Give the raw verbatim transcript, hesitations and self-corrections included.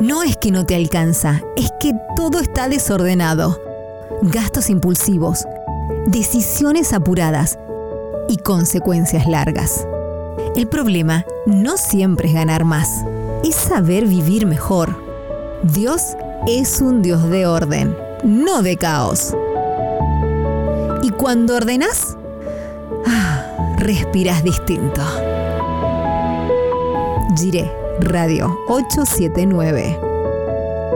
No es que no te alcanza, es que todo está desordenado. Gastos impulsivos, decisiones apuradas y consecuencias largas. El problema no siempre es ganar más, es saber vivir mejor. Dios es un Dios de orden, no de caos. Y cuando ordenás, ah, respirás distinto. Jiré Radio ochocientos setenta y nueve.